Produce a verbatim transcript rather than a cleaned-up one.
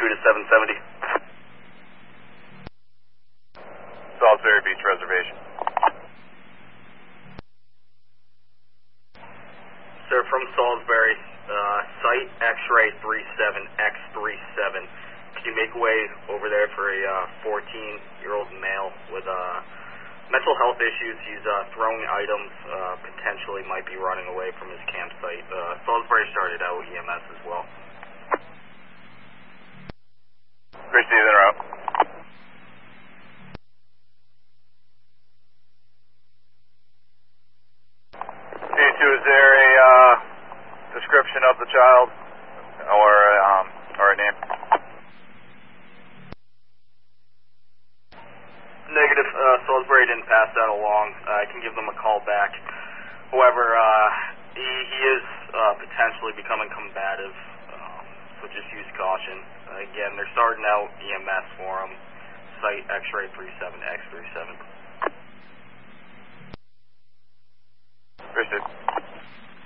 two to seven seventy. Salisbury Beach Reservation. Sir, from Salisbury, uh, site X-ray three seven X three seven. Could you make way over there for a fourteen-year-old uh, male with uh, mental health issues? He's uh, throwing items, uh, potentially might be running away from his campsite. Uh, Salisbury started out E M S as well. Christie, in route. C two, is there a uh, description of the child or um, or a name? Negative. Uh, Salisbury didn't pass that along. Uh, I can give them a call back. However, uh, he, he is uh, potentially becoming combative, um, so just use caution. Uh, again, they're starting out E M S for him. Site X-ray three seven X three seven.